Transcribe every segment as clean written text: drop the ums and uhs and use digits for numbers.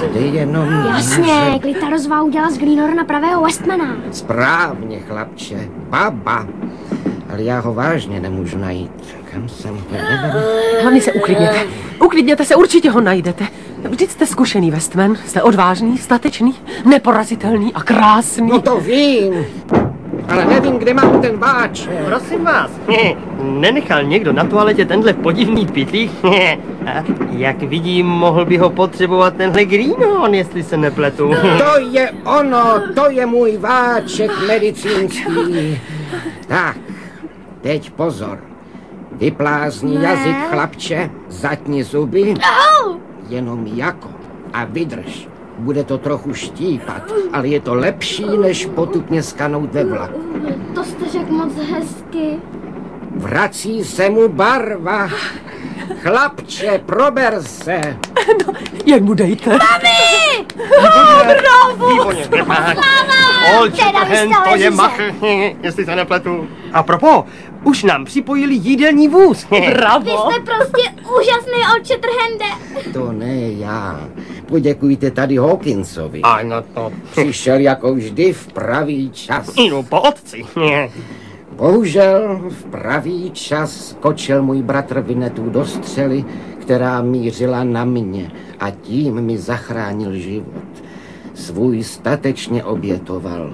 Jde jenom... Jasně, Klitarová udělala z Greenhorna pravého Westmana. Správně, chlapče. Baba. Ale já ho vážně nemůžu najít. Kam jsem ho nedal? Hlavně se uklidněte. Uklidněte se, určitě ho najdete. Vždyť jste zkušený Westman, jste odvážný, statečný, neporazitelný a krásný. No to vím, ale nevím, kde mám ten váček. Prosím vás, nenechal někdo na toaletě tenhle podivný pytlík? Jak vidím, mohl by ho potřebovat tenhle Greenhorn, jestli se nepletu. To je ono, to je můj váček medicínský. Tak, teď pozor. Vyplázni jazyk, chlapče, zatni zuby. Jenom jako a vydrž. Bude to trochu štípat, ale je to lepší, než potupně skanout ve vlaku. To jste řekl moc hezky. Vrací se mu barva. Chlapče, prober se. No, jak mu dejte? Mami! Bravo! Výborně, Olčetrhen, to je machr, jestli se nepletu. A propos, už nám připojili jídelní vůz. Bravo! Vy jste prostě úžasný, Olčetrhende. To ne já. Poděkujte tady Hawkinsovi. Ano to. Přišel jako vždy v pravý čas. No, po otci. Bohužel v pravý čas skočil můj bratr Winnetou do střely, která mířila na mě a tím mi zachránil život. Svůj statečně obětoval.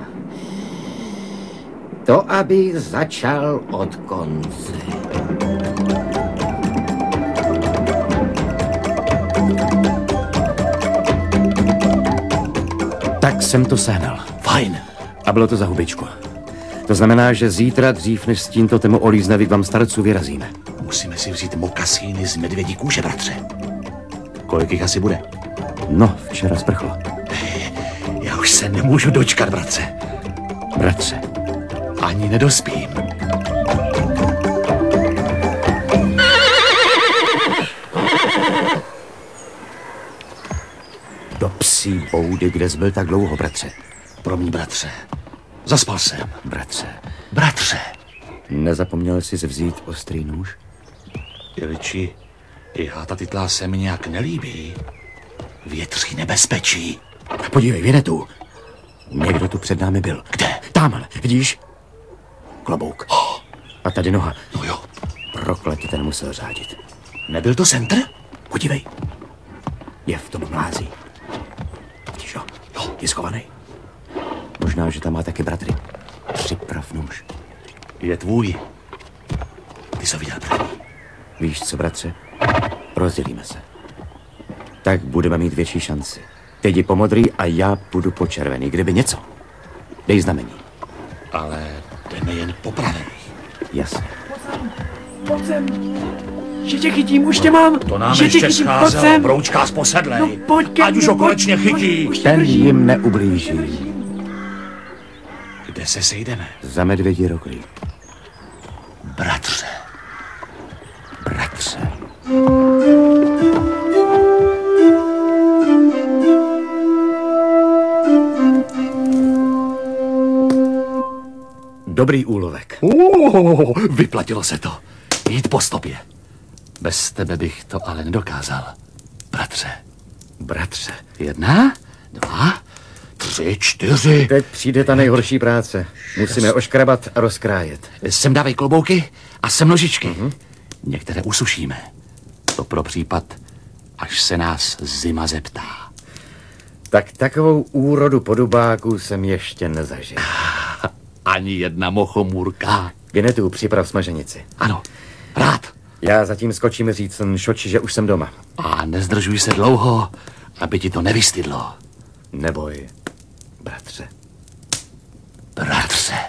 To, aby začal od konce. Tak jsem to sehnal. Fajn. A bylo to za hubičku. To znamená, že zítra dřív, než s tímto tému olíznavý k vám starců vyrazíme. Musíme si vzít mokasíny z medvědí kůže, bratře. Kolik jich asi bude? No, včera sprchlo. Já už se nemůžu dočkat, bratře. Bratře. Ani nedospím. Do psí boudy, kde jsi byl tak dlouho, bratře. Promiň, bratře. Zaspal jsem. Bratře. Bratře. Nezapomněl jsi vzít ostrý nůž? Jeliči, i ta titlá se mi nějak nelíbí. Větří nebezpečí. Podívej, Winnetou. Někdo tu před námi byl. Kde? Tamhle, vidíš? Klobouk. Oh. A tady noha. No jo. Prokletě, ten musel řádit. Nebyl to Center? Podívej. Je v tom mlází. Vidíš ho? Jo. Je schovaný. Možná, že tam má taky bratry. Připrav nůž. Je tvůj. Ty jsi ho viděl první. Víš co, bratře? Rozdělíme se. Tak budeme mít větší šanci. Ty jdi po modrý a já půjdu po červený. Kdyby něco, dej znamení. Ale jdeme jen po pravený. Jasně. Pojď sem. Že tě chytím, už tě mám. To nám že ještě scházelo, broučká posedlej. No, pojď ke ať už ho konečně chytí. Ten jim neublíží. Kde se sejdeme? Za medvědí roklí. Bratře. Bratře. Dobrý úlovek. Vyplatilo se to. Jít po stopě. Bez tebe bych to ale nedokázal. Bratře. Bratře. 1, 2, 3, 4. Teď přijde ta nejhorší práce. Musíme oškrabat a rozkrájet. Sem dávej klobouky a sem nožičky. Některé usušíme. To pro případ, až se nás zima zeptá. Tak takovou úrodu podobáků jsem ještě nezažil. Ani jedna mochomůrka. Winnetou, připrav smaženici. Ano, rád. Já zatím skočím říct Šoči, že už jsem doma. A nezdržuj se dlouho, aby ti to nevystydlo. Neboj, bratře. Bratře.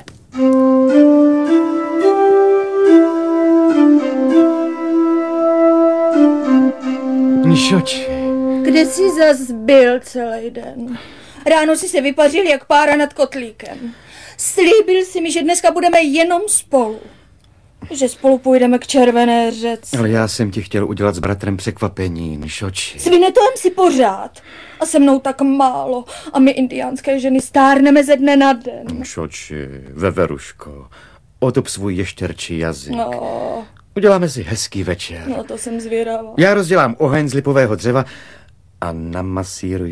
Šoči. Kde jsi zas byl celý den? Ráno si se vypařil jak pára nad kotlíkem. Slíbil si mi, že dneska budeme jenom spolu. Že spolu půjdeme k Červené řece. Ale já jsem ti chtěl udělat s bratrem překvapení, Šoči. S Winnetouem si pořád. A se mnou tak málo. A my indiánské ženy stárneme ze dne na den. Šoči, veveruško, otop svůj ještěrčí jazyk. No, Uděláme si hezký večer. no to jsem zvědavá. Já rozdělám oheň z lipového dřeva a namasíruji